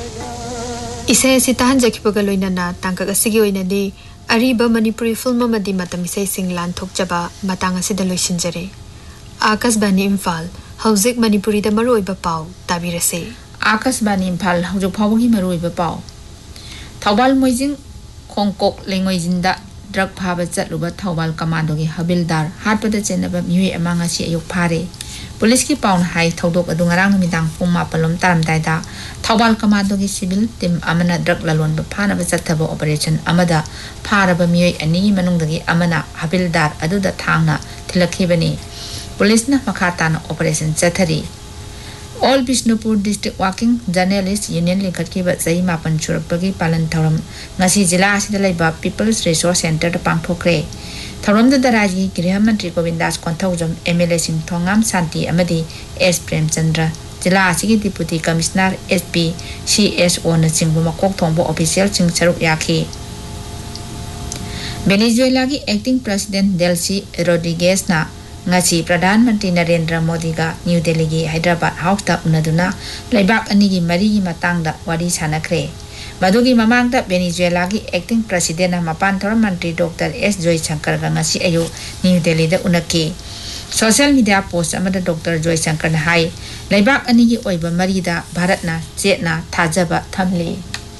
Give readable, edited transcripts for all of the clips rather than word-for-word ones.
Isai si tahan jakipaga loinana tangkak asigi oinadi ariba Manipuri film amadi matam isai sing lan thokjaba matang asida loisinjare. Akasbani Imphal hauzik Manipuri da maroiba pau tabirase. Akasbani Imphal haujuk phawagi maroiba pau. Thawbal moijing khongkok lengoijinda drug phaba chatluba Thawbal commando gi habildar hatpada chenaba miui amanga si ayuk phare. Police ki paun hai thodok adu ngarang numidang pung 8 taram daida Thawbal commando gi civil team amana drug lalon ba phana ba chathaba operation amada pharaba miui ani manungdagi amana habildar adu da thangna thilakhibani. Police na makhatana operation chathari. All Bishnupur District Working Journalists Union Linkatki ba Zai Mapan Churapagi Palan Tauram Ngasi Jila Asidalaiba People's Resource Center to Pangthokre. Tauram the Daraji Griha Mantri Govindas Kontaujam MLA Singh Thongam Santi Amadi S Prem Chandra Jila Asigi Deputy Commissioner SP CSO na Singbuma Kok Thongbo Official Singh Charuk Yaki. Venezuela ki Acting President Delcy Rodriguez na Ngasi Pradhan Mantri Narendra Modi ga New Delhi gi Hyderabad House ta unaduna laibak ani gi mari gi matang da wari sanakre. Madugi mamang da Venezuela gi Acting President na Mapan Thoram Mantri Dr. S. Joy Shankar ga ngasi ayo New Delhi da unaki. Social media post amada Dr. Joy Shankar na hai laibak ani gi oiba mari da Bharat na chetna thajaba thamli.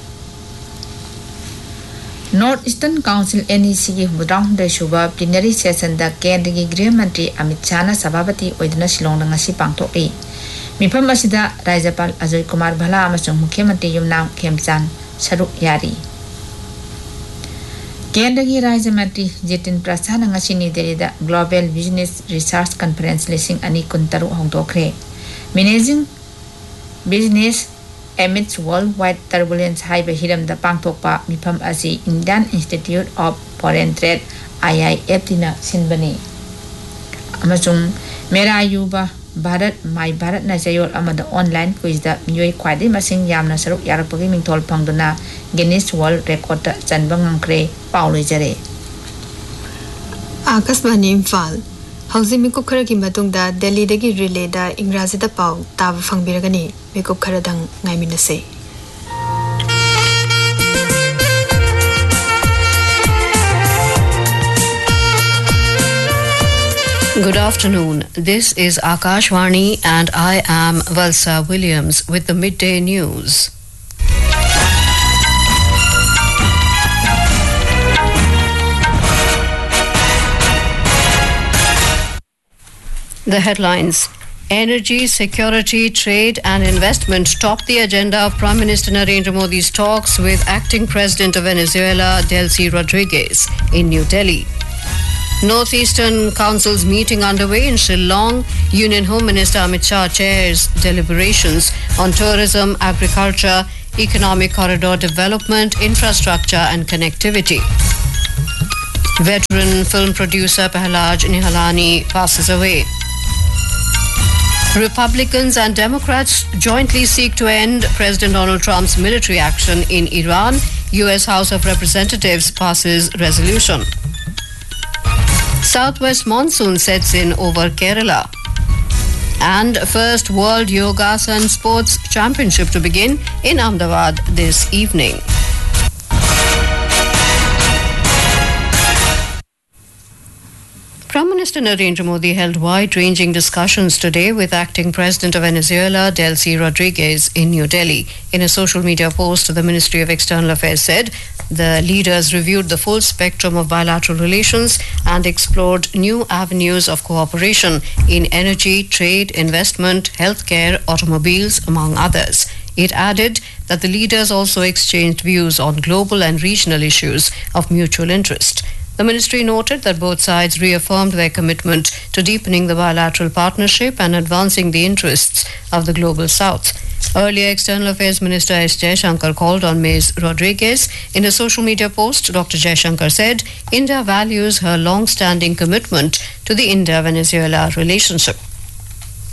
North Eastern Council NEC ki round the Shuba plenary session da Kendra ki Griha Mantri Amit Shah na Sabhabati oiduna Shillong da ngasi pangthokri. Mifam asida Rajapal Ajoy Kumar Bhala amasung Mukhyamantri Yumnam Khemchand saruk yari. Kendra ki Rajya Mantri Jitin Prasad na ngasi New Delhi da Global Business Research Conference lising ani kuntaru hongtokre. Managing Business amidst worldwide turbulence high hiram da pangthokpa mifam asi Indian Institute of Foreign Trade IIF dina sinbani amasung mera yuba Bharat my Bharat na jayol amada online quiz da mioi khwadi masing yamna saruk yarakpagi mingthol phangduna Guinness World Record da chanba ngangkre pauloi jare. Akasbani Imphal hauzi mikup khara ki matung da Delhi dagi relay da Ingraji da pau tab fangbiragani mikup khara dang ngaiminase. Good afternoon. This is Akashvani and I am Valsa Williams with the midday news. The headlines. Energy, security, trade and investment top the agenda of Prime Minister Narendra Modi's talks with Acting President of Venezuela, Delcy Rodriguez, in New Delhi. Northeastern Council's meeting underway in Shillong. Union Home Minister Amit Shah chairs deliberations on tourism, agriculture, economic corridor development, infrastructure and connectivity. Veteran film producer Pahlaj Nihalani passes away. Republicans and Democrats jointly seek to end President Donald Trump's military action in Iran. U.S. House of Representatives passes resolution. Southwest monsoon sets in over Kerala. And first World Yogasan Sports Championship to begin in Ahmedabad this evening. Prime Minister Narendra Modi held wide-ranging discussions today with Acting President of Venezuela, Delcy Rodriguez, in New Delhi. In a social media post, the Ministry of External Affairs said the leaders reviewed the full spectrum of bilateral relations and explored new avenues of cooperation in energy, trade, investment, healthcare, automobiles, among others. It added that the leaders also exchanged views on global and regional issues of mutual interest. The ministry noted that both sides reaffirmed their commitment to deepening the bilateral partnership and advancing the interests of the global south. Earlier, External Affairs Minister S. Jaishankar called on Ms. Rodriguez. In a social media post, Dr. Jaishankar said India values her long-standing commitment to the India-Venezuela relationship.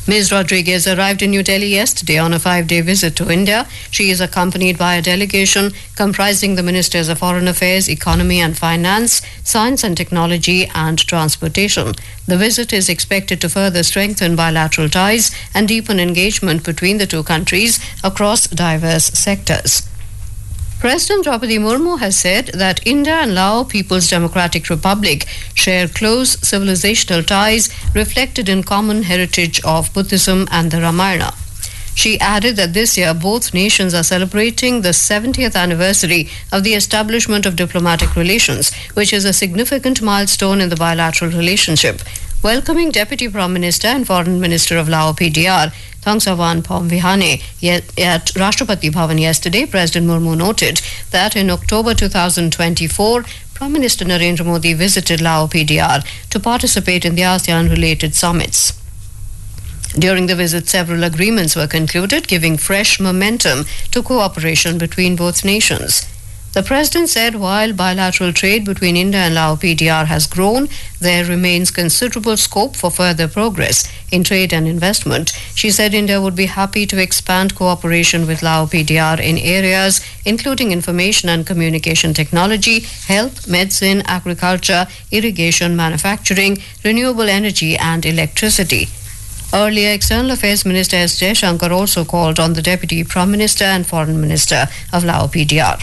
Ms. Rodriguez arrived in New Delhi yesterday on a 5-day visit to India. She is accompanied by a delegation comprising the Ministers of Foreign Affairs, Economy and Finance, Science and Technology and Transportation. The visit is expected to further strengthen bilateral ties and deepen engagement between the two countries across diverse sectors. President Draupadi Murmu has said that India and Laos People's Democratic Republic share close civilizational ties reflected in common heritage of Buddhism and the Ramayana. She added that this year both nations are celebrating the 70th anniversary of the establishment of diplomatic relations, which is a significant milestone in the bilateral relationship. Welcoming Deputy Prime Minister and Foreign Minister of Laos PDR, Thongsavan Phomvihane, at Rashtrapati Bhavan yesterday, President Murmu noted that in October 2024, Prime Minister Narendra Modi visited Laos PDR to participate in the ASEAN-related summits. During the visit, several agreements were concluded, giving fresh momentum to cooperation between both nations. The President said while bilateral trade between India and Laos PDR has grown, there remains considerable scope for further progress in trade and investment. She said India would be happy to expand cooperation with Laos PDR in areas including information and communication technology, health, medicine, agriculture, irrigation, manufacturing, renewable energy and electricity. Earlier, External Affairs Minister S. Jaishankar also called on the Deputy Prime Minister and Foreign Minister of Laos PDR.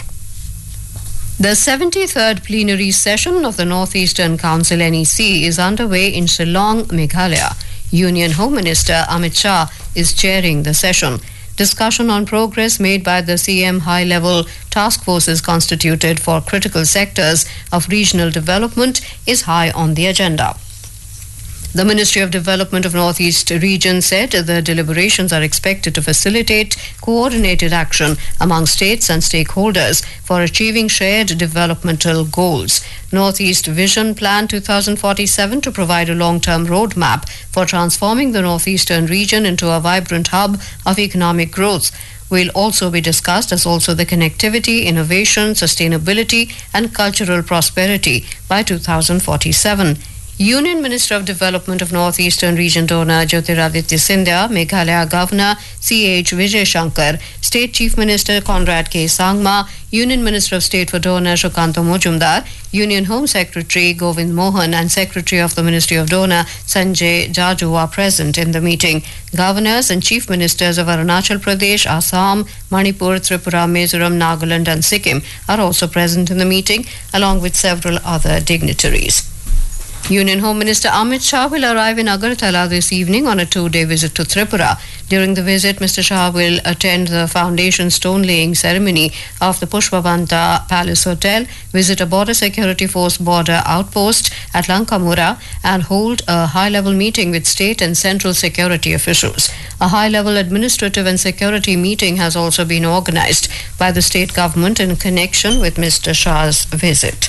The 73rd plenary session of the Northeastern Council NEC is underway in Shillong, Meghalaya. Union Home Minister Amit Shah is chairing the session. Discussion on progress made by the CM high-level task forces constituted for critical sectors of regional development is high on the agenda. The Ministry of Development of Northeast Region said the deliberations are expected to facilitate coordinated action among states and stakeholders for achieving shared developmental goals. Northeast Vision Plan 2047 to provide a long-term roadmap for transforming the Northeastern region into a vibrant hub of economic growth will also be discussed, as also the connectivity, innovation, sustainability and cultural prosperity by 2047. Union Minister of Development of Northeastern Region donor Jyotiraditya Scindia, Meghalaya Governor C.H. Vijay Shankar, State Chief Minister Conrad K. Sangma, Union Minister of State for Donor Shukanto Mojumdar, Union Home Secretary Govind Mohan and Secretary of the Ministry of Donor Sanjay Jaju are present in the meeting. Governors and Chief Ministers of Arunachal Pradesh, Assam, Manipur, Tripura, Mizoram, Nagaland and Sikkim are also present in the meeting, along with several other dignitaries. Union Home Minister Amit Shah will arrive in Agartala this evening on a 2-day visit to Tripura. During the visit, Mr. Shah will attend the foundation stone-laying ceremony of the Pushpavanta Palace Hotel, visit a border security force border outpost at Lankamura, and hold a high-level meeting with state and central security officials. A high-level administrative and security meeting has also been organized by the state government in connection with Mr. Shah's visit.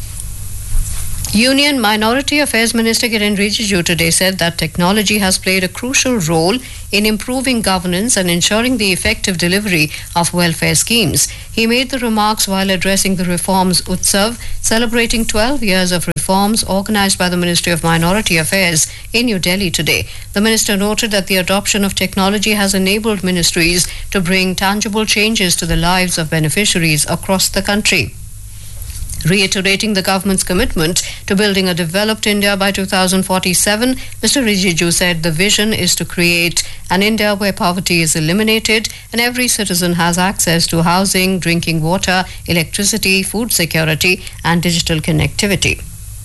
Union Minority Affairs Minister Kiren Rijiju today said that technology has played a crucial role in improving governance and ensuring the effective delivery of welfare schemes. He made the remarks while addressing the Reforms Utsav, celebrating 12 years of reforms organized by the Ministry of Minority Affairs in New Delhi today. The minister noted that the adoption of technology has enabled ministries to bring tangible changes to the lives of beneficiaries across the country. Reiterating the government's commitment to building a developed India by 2047, Mr. Rijiju said the vision is to create an India where poverty is eliminated and every citizen has access to housing, drinking water, electricity, food security and digital connectivity.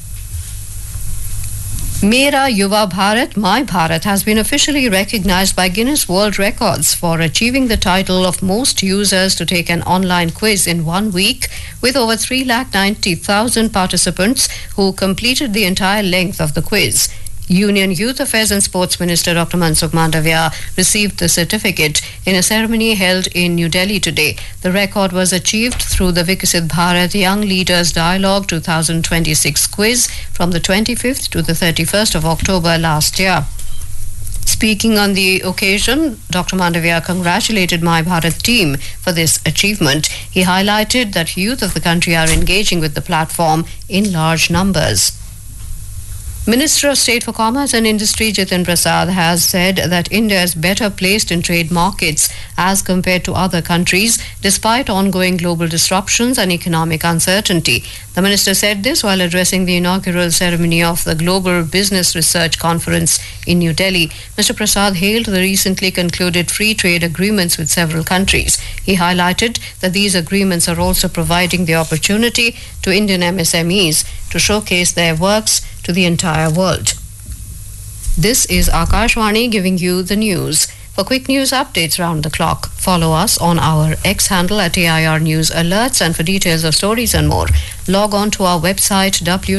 Mera Yuva Bharat, My Bharat has been officially recognized by Guinness World Records for achieving the title of most users to take an online quiz in 1 week, with over 390,000 participants who completed the entire length of the quiz. Union Youth Affairs and Sports Minister Dr. Mansukh Mandavia received the certificate in a ceremony held in New Delhi today. The record was achieved through the Viksit Bharat Young Leaders Dialogue 2026 quiz from the 25th to the 31st of October last year. Speaking on the occasion, Dr. Mandavia congratulated My Bharat team for this achievement. He highlighted that youth of the country are engaging with the platform in large numbers. Minister of State for Commerce and Industry Jitin Prasad has said that India is better placed in trade markets as compared to other countries despite ongoing global disruptions and economic uncertainty. The minister said this while addressing the inaugural ceremony of the Global Business Research Conference in New Delhi. Mr. Prasad hailed the recently concluded free trade agreements with several countries. He highlighted that these agreements are also providing the opportunity to Indian MSMEs to showcase their works to the entire world. This is Akashwani giving you the news. For quick news updates round the clock, follow us on our X handle at AIR News Alerts, and for details of stories and more, log on to our website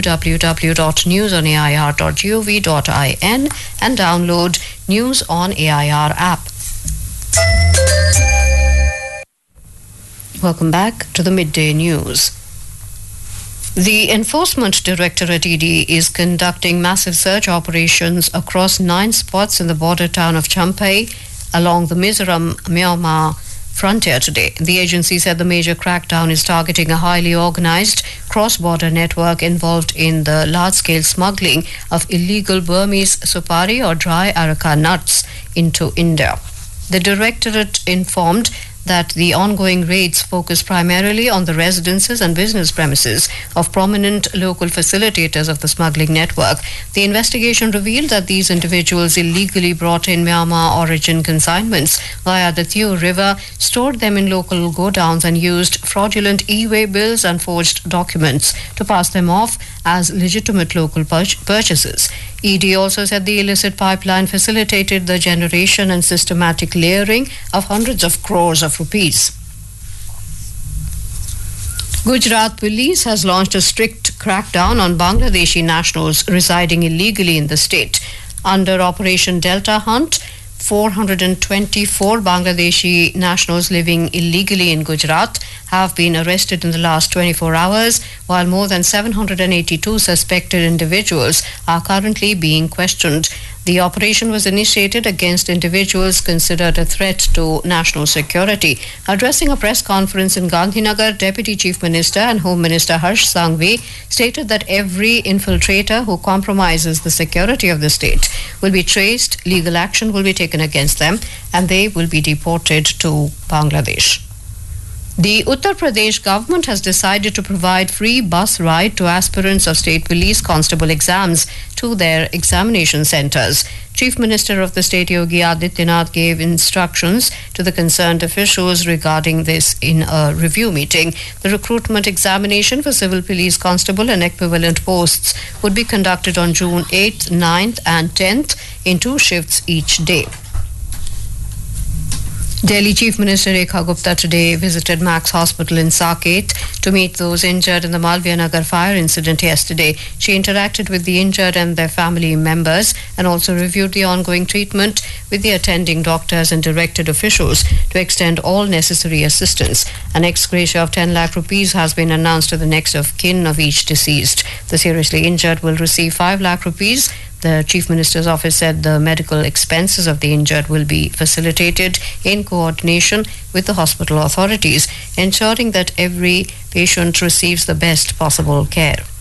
www.newsonair.gov.in and download News on AIR app. Welcome back to the midday news. The Enforcement Directorate ED is conducting massive search operations across 9 spots in the border town of Champai along the Mizoram-Myanmar frontier today. The agency said the major crackdown is targeting a highly organized cross-border network involved in the large-scale smuggling of illegal Burmese supari or dry areca nuts into India. The directorate informed that the ongoing raids focus primarily on the residences and business premises of prominent local facilitators of the smuggling network. The investigation revealed that these individuals illegally brought in Myanmar origin consignments via the Thieu River, stored them in local godowns and used fraudulent e-way bills and forged documents to pass them off as legitimate local purchases. ED also said the illicit pipeline facilitated the generation and systematic layering of hundreds of crores of rupees. Gujarat police has launched a strict crackdown on Bangladeshi nationals residing illegally in the state. Under Operation Delta Hunt, 424 Bangladeshi nationals living illegally in Gujarat have been arrested in the last 24 hours, while more than 782 suspected individuals are currently being questioned. The operation was initiated against individuals considered a threat to national security. Addressing a press conference in Gandhinagar, Deputy Chief Minister and Home Minister Harsh Sanghvi stated that every infiltrator who compromises the security of the state will be traced, legal action will be taken against them, and they will be deported to Bangladesh. The Uttar Pradesh government has decided to provide free bus ride to aspirants of state police constable exams to their examination centres. Chief Minister of the state Yogi Adityanath gave instructions to the concerned officials regarding this in a review meeting. The recruitment examination for civil police constable and equivalent posts would be conducted on June 8th, 9th and 10th in 2 shifts each day. Delhi Chief Minister Rekha Gupta today visited Max Hospital in Saket to meet those injured in the Malviya Nagar fire incident yesterday. She interacted with the injured and their family members and also reviewed the ongoing treatment with the attending doctors and directed officials to extend all necessary assistance. An ex gratia of 10 lakh rupees has been announced to the next of kin of each deceased. The seriously injured will receive 5 lakh rupees. The Chief Minister's office said the medical expenses of the injured will be facilitated in coordination with the hospital authorities, ensuring that every patient receives the best possible care.